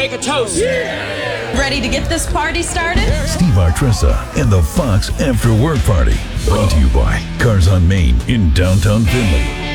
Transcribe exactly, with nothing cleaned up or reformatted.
make a toast. Ready to get this party started? Steve Artressa and the Fox After Work Party. Brought to you by Cars on Main in downtown Findlay.